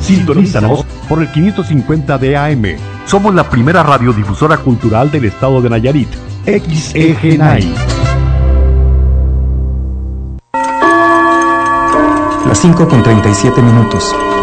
Sintonízanos por el 550 de AM. Somos la primera radiodifusora cultural del estado de Nayarit. XEGNAI. Las 5:37 minutos.